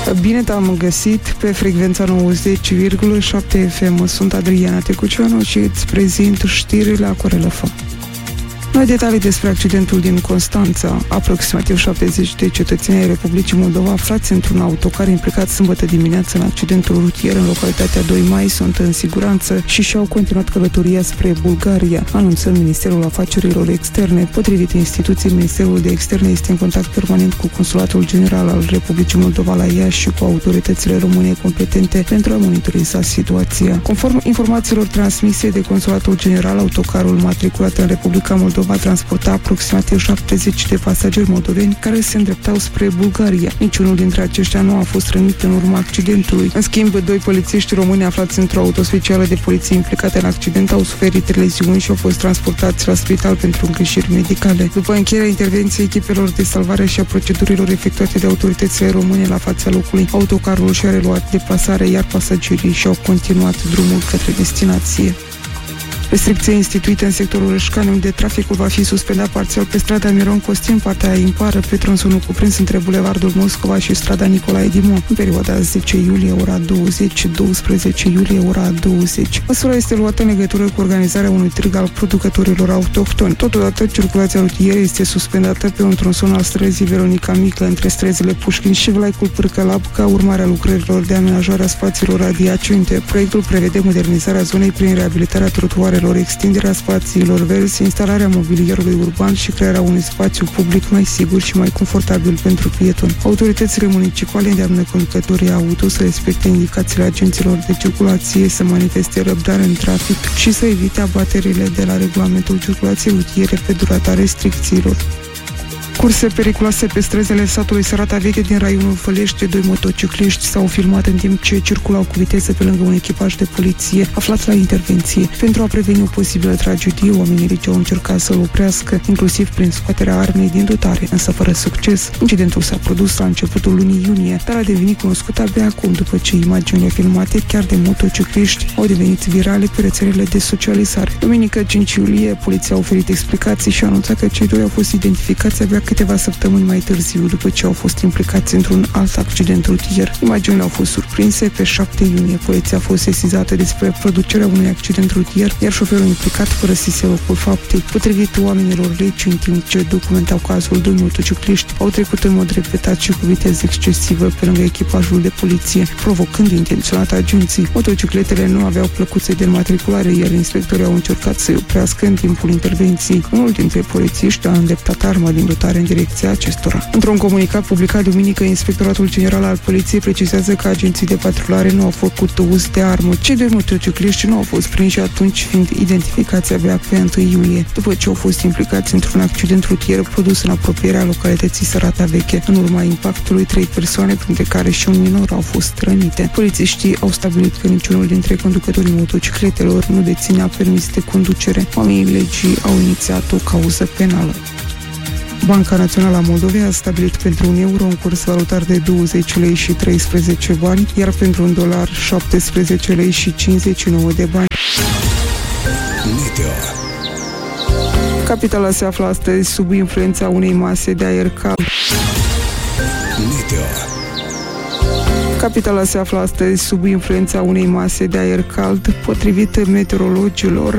Bine te-am găsit pe frecvența 90,7 FM. Sunt Adriana Tecuceanu și îți prezint știrile Acorelăfă. Noi detalii despre accidentul din Constanța. Aproximativ 70 de cetățeni ai Republicii Moldova aflați într-un autocar implicat sâmbătă dimineață în accidentul rutier în localitatea 2 Mai sunt în siguranță și și-au continuat călătoria spre Bulgaria, anunță Ministerul Afacerilor Externe. Potrivit instituției, Ministerul de Externe este în contact permanent cu Consulatul General al Republicii Moldova la Iași și cu autoritățile române competente pentru a monitoriza situația. Conform informațiilor transmise de Consulatul General, autocarul matriculat în Republica Moldova va transporta aproximativ 70 de pasageri moldoveni care se îndreptau spre Bulgaria. Niciunul dintre aceștia nu a fost rănit în urma accidentului. În schimb, 2 polițiști români aflați într-o autospecială de poliție implicată în accident au suferit leziuni și au fost transportați la spital pentru îngrijiri medicale. După încheierea intervenției echipelor de salvare și a procedurilor efectuate de autoritățile române la fața locului, autocarul și-a reluat deplasarea, iar pasagerii și-au continuat drumul către destinație. Restricția instituită în sectorul Rășcanu, de traficul va fi suspendat parțial pe strada Miron Costin, partea impară, pe tronsonul cuprins între Bulevardul Moscova și strada Nicolae Dimon, în perioada 10 iulie ora 20, 12 iulie ora 20. Măsura este luată în legătură cu organizarea unui târg al producătorilor autohtoni. Totodată, circulația rutieră este suspendată pe un tronson al străzii Veronica Mică între străzile Pușkin și Vlaicul Pârcălab ca urmare a lucrărilor de amenajare a spațiilor adiacente. Proiectul prevede modernizarea zonei prin reabilitarea trotuarelor, extinderea spațiilor verzi, instalarea mobilierului urban și crearea unui spațiu public mai sigur și mai confortabil pentru pietoni. Autoritățile municipale îndeamnă conducătorii auto să respecte indicațiile agenților de circulație, să manifeste răbdare în trafic și să evite abaterile de la regulamentul circulației rutiere pe durata restricțiilor. Curse periculoase pe străzile satului Sărata Veche din raionul Fălești. 2 motocicliști s-au filmat în timp ce circulau cu viteză pe lângă un echipaj de poliție aflat la intervenție. Pentru a preveni o posibilă tragedie, oamenii regi au încercat să-l oprească, inclusiv prin scoaterea armei din dotare, însă fără succes. Incidentul s-a produs la începutul lunii iunie, dar a devenit cunoscut abia acum, după ce imaginile filmate chiar de motocicliști au devenit virale pe rețelele de socializare. Duminică 5 iulie, poliția a oferit explicații și a anunțat că cei 2 au fost identificați abia câteva săptămâni mai târziu, după ce au fost implicați într-un alt accident rutier. Imaginile au fost surprinse. Pe 7 iunie, poliția a fost sesizată despre producerea unui accident rutier, iar șoferul implicat părăsise locul faptei. Potrivit oamenilor regi, în timp ce documentau cazul, 2 motocicliști au trecut în mod repetat și cu viteză excesivă pe lângă echipajul de poliție, provocând intenționat agenții. Motocicletele nu aveau plăcuțe de înmatriculare, iar inspectorii au încercat să-i oprească în timpul intervenției. Unul dintre polițiști a îndreptat arma din dotare în direcția acestora. Într-un comunicat publicat duminică, Inspectoratul General al Poliției precizează că agenții de patrulare nu au făcut uz de armă. Cei 2 motocicliști nu au fost prinși atunci, fiind identificați abia pe 1 iulie, după ce au fost implicați într-un accident rutier produs în apropierea localității Sărata Veche. În urma impactului, 3 persoane, printre care și un minor, au fost rănite. Polițiștii au stabilit că niciunul dintre conducătorii motocicletelor nu deținea permis de conducere. Oamenii legii au inițiat o cauză penală. Banca Națională a Moldovei a stabilit pentru un euro un curs valutar de 20 lei și 13 bani, iar pentru un dolar 17 lei și 59 de bani. Capitala se află astăzi sub influența unei mase de aer cald. Capitala se află astăzi sub influența unei mase de aer cald. Potrivit meteorologilor,